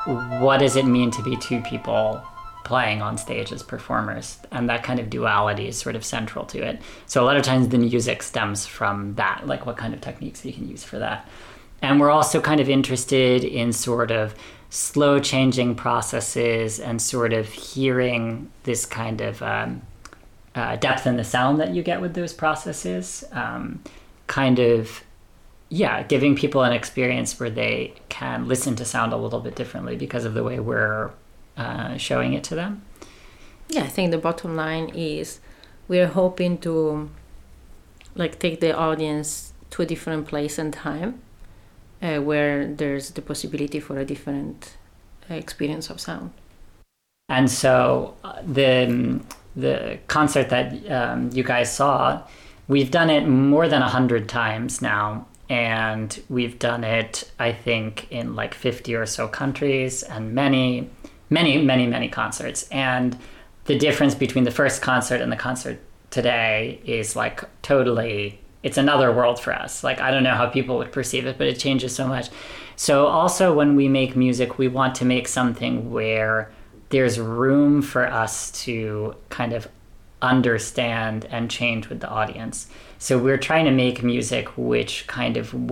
what does it mean to be two people playing on stage as performers? And that kind of duality is sort of central to it. So a lot of times the music stems from that, like what kind of techniques you can use for that. And we're also kind of interested in sort of slow changing processes and sort of hearing this kind of depth in the sound that you get with those processes. Giving people an experience where they can listen to sound a little bit differently because of the way we're showing it to them. Yeah, I think the bottom line is we're hoping to take the audience to a different place and time where there's the possibility for a different experience of sound. And so the concert that you guys saw, we've done it more than 100 times now. And we've done it, I think, in 50 or so countries and many, many, many, many concerts. And the difference between the first concert and the concert today is totally, it's another world for us. I don't know how people would perceive it, but it changes so much. So also when we make music, we want to make something where there's room for us to kind of understand and change with the audience. So we're trying to make music which kind of